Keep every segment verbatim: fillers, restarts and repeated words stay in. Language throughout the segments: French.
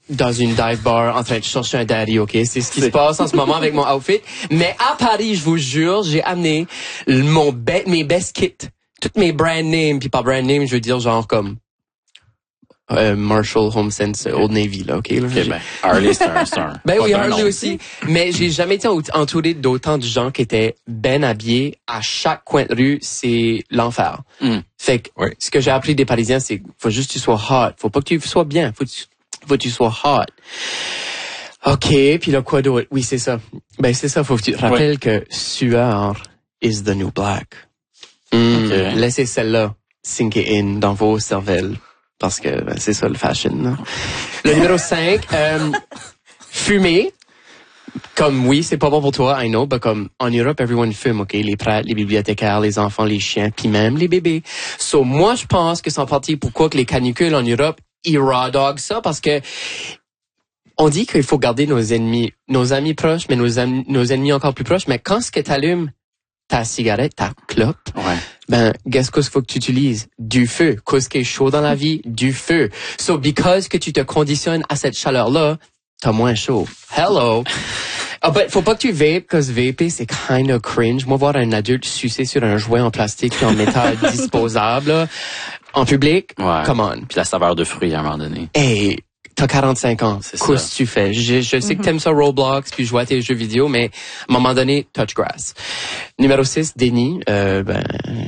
dans une dive bar en train de chercher un daddy, ok? C'est ce qui se passe en ce moment avec mon outfit. Mais à Paris, je vous jure, j'ai amené mon be- mes best kits. Toutes mes brand names, puis pas brand name, je veux dire genre comme euh, Marshall, HomeSense, Old Navy, là, ok? Là, okay ben, Harley, c'est un, c'est un... Ben oui, Harley aussi. Mais j'ai jamais été entouré d'autant de gens qui étaient ben habillés. À chaque coin de rue, c'est l'enfer. Mm. Fait que oui. ce que j'ai appris des Parisiens, c'est faut juste que tu sois hot. Faut pas que tu sois bien. Faut que tu, faut que tu sois hot. OK, puis là, quoi d'autre? Oui, c'est ça. Ben c'est ça, faut que tu te rappelles oui. que sueur is the new black. Mm, okay. Laissez celle-là sink in dans vos cervelles. Parce que ben, c'est ça le fashion. Là. Le numéro cinq, euh, fumer. Comme oui, c'est pas bon pour toi, I know, mais comme en Europe, everyone fume, ok? Les prêtres, les bibliothécaires, les enfants, les chiens, puis même les bébés. So moi, je pense que c'est en partie pourquoi que les canicules en Europe, ils raw dog ça, parce que on dit qu'il faut garder nos ennemis, nos amis proches, mais nos amis, nos ennemis encore plus proches. Mais quand ce que t'allumes ta cigarette, ta clope, ouais. ben, qu'est-ce qu'il faut que tu utilises? Du feu. Qu'est-ce qui est chaud dans la vie? Du feu. So, because que tu te conditionnes à cette chaleur-là, t'as moins chaud. Hello! Ah, ben, faut pas que tu vapes, cause vaper, c'est kind of cringe. Moi, voir un adulte sucer sur un jouet en plastique puis en métal disposable, là, en public, ouais. come on. Puis la saveur de fruits, à un moment donné. Hey! T'as quarante-cinq ans. Qu'est-ce que tu fais? Je, je sais que t'aimes ça Roblox puis jouer à tes jeux vidéo, mais à un moment donné, touch grass. Numéro six, déni. Euh, ben,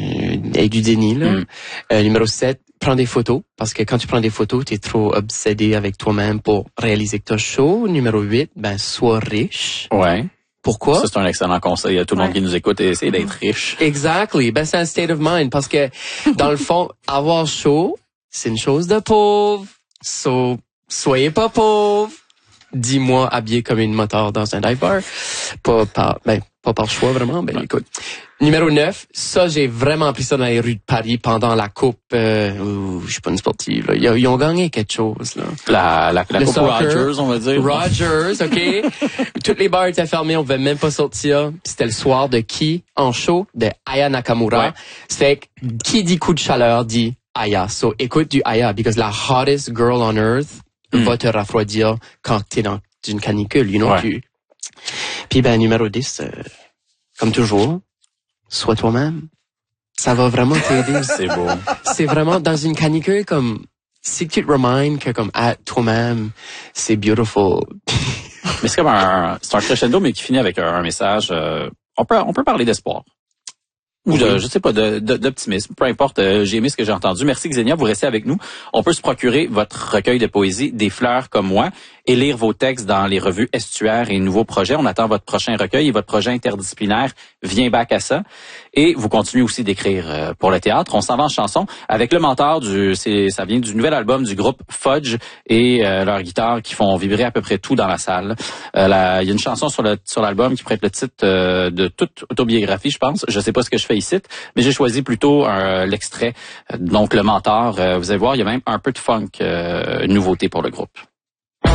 et du déni, là. Mm. Euh, numéro sept, prends des photos. Parce que quand tu prends des photos, t'es trop obsédé avec toi-même pour réaliser que t'as chaud. Numéro huit, ben, sois riche. Ouais. Pourquoi? Ça, c'est un excellent conseil à tout le ouais. monde qui nous écoute et essayer d'être riche. Exactly. Ben, c'est un state of mind. Parce que, dans le fond, avoir chaud, c'est une chose de pauvre. So, soyez pas pauvre. Dis-moi habillé comme une moteur dans un dive bar. Pas par, ben, pas par choix vraiment. Ben, ouais. écoute. Numéro neuf. Ça, j'ai vraiment appris ça dans les rues de Paris pendant la coupe, euh, ouh, je suis pas une sportive, là. Ils, ils ont gagné quelque chose, là. La, la, la Le coupe soccer, Rogers, on va dire. Rogers, OK. Toutes les bars étaient fermés, on pouvait même pas sortir. C'était le soir de qui? En show? De Aya Nakamura. Ouais. C'est que, qui dit coup de chaleur dit Aya. So, écoute du Aya, because la hottest girl on earth, Mm. va te refroidir quand t'es dans une canicule, you know. Ouais. Tu... Puis ben numéro dix, euh, comme toujours, sois toi-même. Ça va vraiment t'aider. C'est beau. C'est vraiment dans une canicule comme si tu te reminds que comme à toi-même, c'est beautiful. Mais c'est comme un, c'est un crescendo mais qui finit avec un, un message. Euh, on peut on peut parler d'espoir. Ou de, je sais pas, de, de, d'optimisme. Peu importe, euh, j'ai aimé ce que j'ai entendu. Merci Xenia, vous restez avec nous. On peut se procurer votre recueil de poésie, Des fleurs comme moi, et lire vos textes dans les revues Estuaire et Nouveaux projets. On attend votre prochain recueil et votre projet interdisciplinaire Viens back à ça. Et vous continuez aussi d'écrire euh, pour le théâtre. On s'en va en chanson avec le mentor du, c'est, ça vient du nouvel album du groupe Fudge et euh, leur guitare qui font vibrer à peu près tout dans la salle. Euh, la, il y a une chanson sur le sur l'album qui prête le titre euh, de toute autobiographie, je pense. Je sais pas ce que je fais ici, mais j'ai choisi plutôt euh, l'extrait. Donc le mentor, euh, vous allez voir, il y a même un peu de funk, euh, nouveauté pour le groupe.